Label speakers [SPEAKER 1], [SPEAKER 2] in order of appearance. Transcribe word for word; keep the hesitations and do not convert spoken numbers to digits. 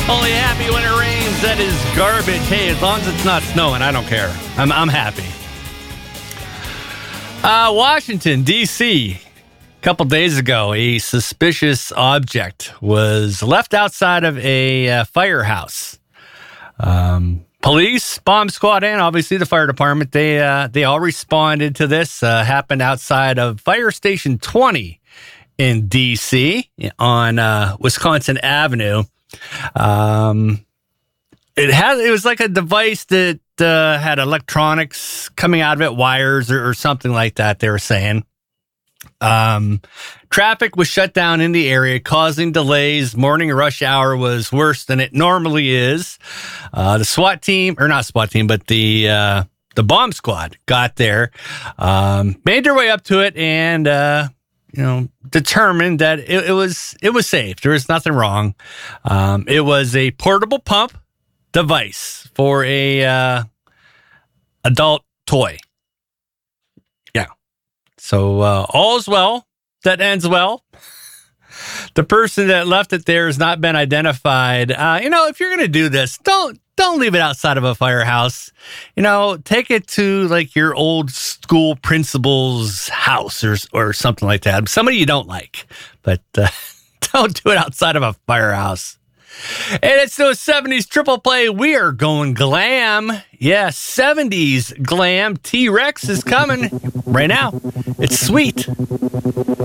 [SPEAKER 1] Only happy when it rains. That is garbage. Hey, as long as it's not snowing, I don't care. I'm I'm happy. Uh, Washington, D C A couple days ago, a suspicious object was left outside of a uh, firehouse. Um, police, bomb squad, and obviously the fire department, they uh, they all responded to this. Uh, happened outside of Fire Station twenty in D C on uh, Wisconsin Avenue. Um, it has, it was like a device that uh, had electronics coming out of it, wires or, or something like that, they were saying. Um, traffic was shut down in the area, causing delays. Morning rush hour was worse than it normally is. Uh, the SWAT team, or not SWAT team, but the, uh, the bomb squad got there, um, made their way up to it and, uh, you know, determined that it, it was it was safe. There was nothing wrong. Um, it was a portable pump device for a uh, adult toy. Yeah. So uh, all's well that ends well. The person that left it there has not been identified. Uh, you know, if you're going to do this, don't don't leave it outside of a firehouse. You know, take it to like your old school principal's house or or something like that. Somebody you don't like, but uh, don't do it outside of a firehouse. And it's those seventies triple play. We are going glam. Yeah, seventies glam. T-Rex is coming right now. It's sweet.